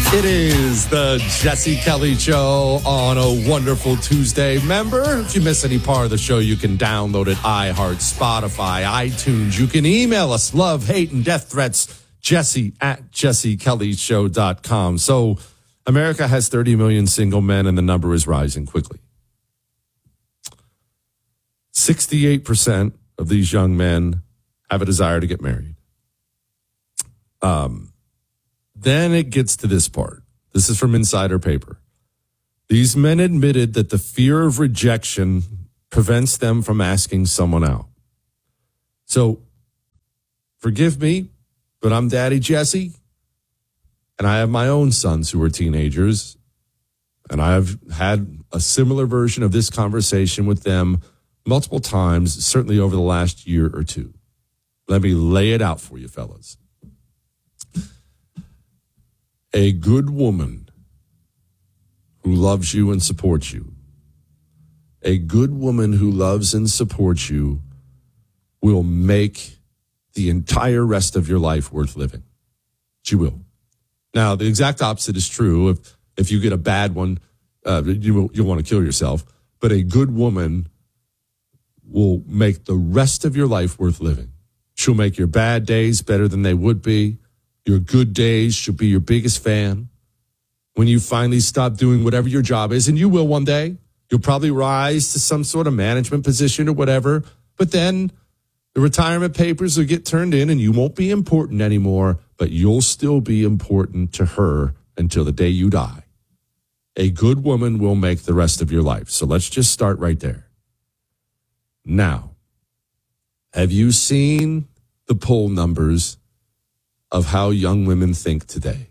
It is the Jesse Kelly Show on a wonderful Tuesday. Remember, if you miss any part of the show, you can download it, iHeart, Spotify, iTunes. You can email us, love, hate, and death threats, jesse@jessekellyshow.com. So America has 30 million single men, and the number is rising quickly. 68% of these young men have a desire to get married. Then it gets to this part. This is from Insider Paper. These men admitted that the fear of rejection prevents them from asking someone out. So, forgive me, but I'm Daddy Jesse, and I have my own sons who are teenagers, and I've had a similar version of this conversation with them multiple times, certainly over the last year or two. Let me lay it out for you, fellas. A good woman who loves you and supports you, a good woman who loves and supports you will make the entire rest of your life worth living. She will. Now, the exact opposite is true. If you get a bad one, you'll want to kill yourself. But a good woman will make the rest of your life worth living. She'll make your bad days better than they would be. Your good days, she'll be your biggest fan. When you finally stop doing whatever your job is, and you will one day, you'll probably rise to some sort of management position or whatever, but then the retirement papers will get turned in and you won't be important anymore, but you'll still be important to her until the day you die. A good woman will make the rest of your life. So let's just start right there. Now, have you seen the poll numbers of how young women think today?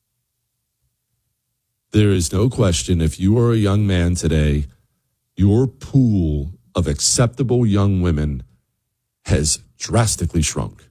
There is no question, if you are a young man today, your pool of acceptable young women has drastically shrunk.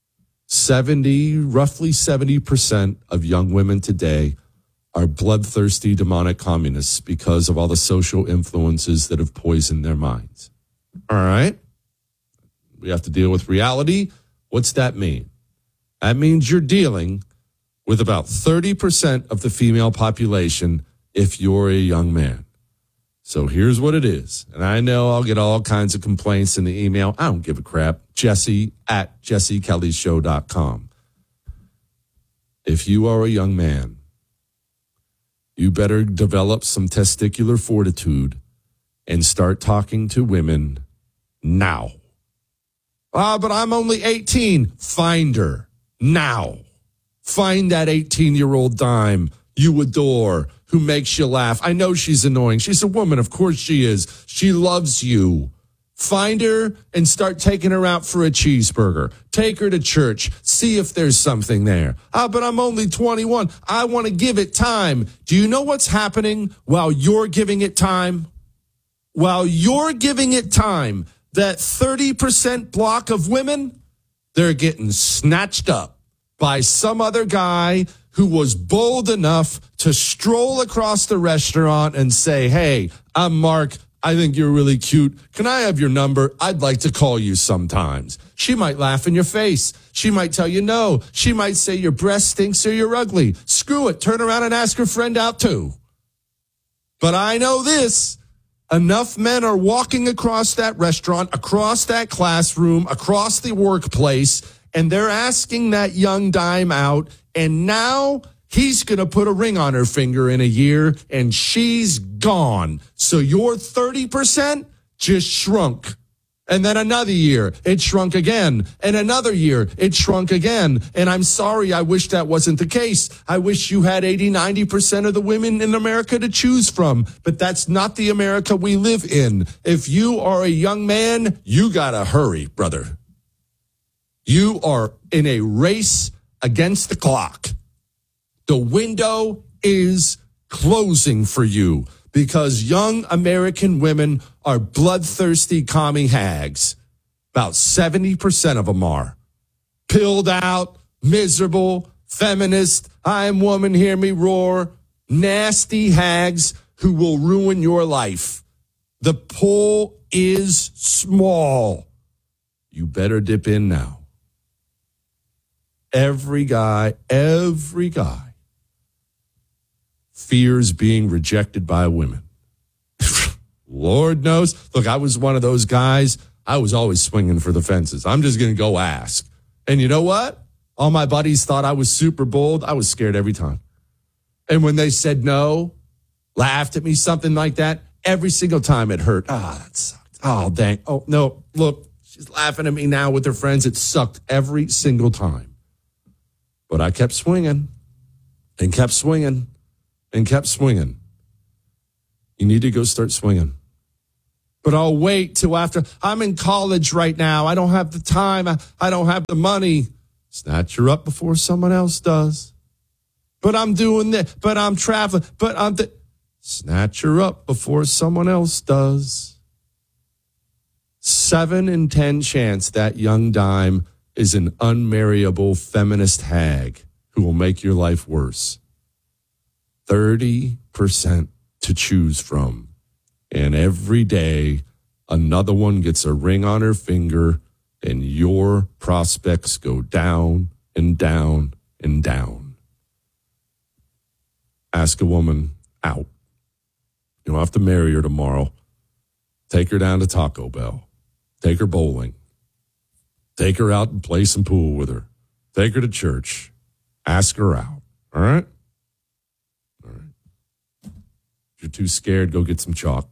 Roughly 70% of young women today are bloodthirsty demonic communists because of all the social influences that have poisoned their minds. All right? We have to deal with reality. What's that mean? That means you're dealing with about 30% of the female population if you're a young man. So here's what it is. And I know I'll get all kinds of complaints in the email. I don't give a crap. Jesse@jessekellyshow.com. If you are a young man, you better develop some testicular fortitude and start talking to women now. But I'm only 18. Find her. Now, find that 18-year-old dime you adore who makes you laugh. I know she's annoying. She's a woman. Of course she is. She loves you. Find her and start taking her out for a cheeseburger. Take her to church. See if there's something there. But I'm only 21. I want to give it time. Do you know what's happening while you're giving it time? While you're giving it time, that 30% block of women, they're getting snatched up by some other guy who was bold enough to stroll across the restaurant and say, "Hey, I'm Mark. I think you're really cute. Can I have your number? I'd like to call you sometimes." She might laugh in your face. She might tell you no. She might say your breast stinks or you're ugly. Screw it. Turn around and ask her friend out too. But I know this. Enough men are walking across that restaurant, across that classroom, across the workplace, and they're asking that young dime out, and now he's going to put a ring on her finger in a year, and she's gone. So your 30% just shrunk. And then another year, it shrunk again. And another year, it shrunk again. And I'm sorry, I wish that wasn't the case. I wish you had 80-90% of the women in America to choose from. But that's not the America we live in. If you are a young man, you gotta hurry, brother. You are in a race against the clock. The window is closing for you because young American women are bloodthirsty commie hags. About 70% of them are. Pilled out, miserable, feminist, I'm woman, hear me roar, nasty hags who will ruin your life. The pool is small. You better dip in now. Every guy fears being rejected by women. Lord knows. Look, I was one of those guys. I was always swinging for the fences. I'm just going to go ask. And you know what? All my buddies thought I was super bold. I was scared every time. And when they said no, laughed at me, something like that, every single time it hurt. That sucked. Oh, dang. Oh, no, look, she's laughing at me now with her friends. It sucked every single time. But I kept swinging and kept swinging and kept swinging. You need to go start swinging. But I'll wait till after. I'm in college right now. I don't have the time. I don't have the money. Snatch her up before someone else does. But I'm doing this. But I'm traveling. But I'm... Snatch her up before someone else does. 7 in 10 chance that young dime is an unmarriable feminist hag who will make your life worse. 30% to choose from. And every day, another one gets a ring on her finger, and your prospects go down and down and down. Ask a woman out. You don't have to marry her tomorrow. Take her down to Taco Bell. Take her bowling. Take her out and play some pool with her. Take her to church. Ask her out. All right? All right. If you're too scared, go get some chalk.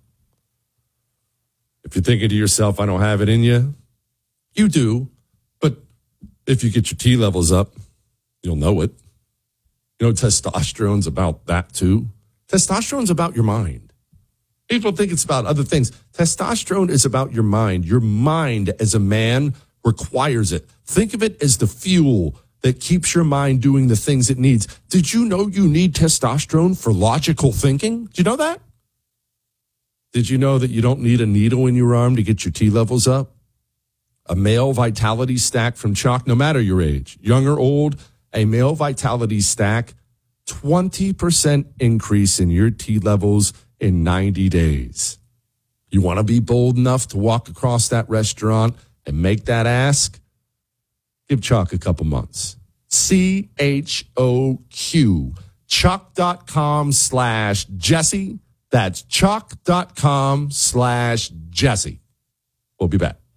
If you're thinking to yourself, I don't have it in you, you do. But if you get your T levels up, you'll know it. You know, testosterone's about that too. Testosterone's about your mind. People think it's about other things. Testosterone is about your mind. Your mind as a man requires it. Think of it as the fuel that keeps your mind doing the things it needs. Did you know you need testosterone for logical thinking? Did you know that? Did you know that you don't need a needle in your arm to get your T levels up? A male vitality stack from Chalk, no matter your age, young or old, a male vitality stack, 20% increase in your T levels in 90 days. You want to be bold enough to walk across that restaurant and make that ask? Give Chalk a couple months. CHOQ. Chalk.com/Jesse. That's chalk.com/Jesse. We'll be back.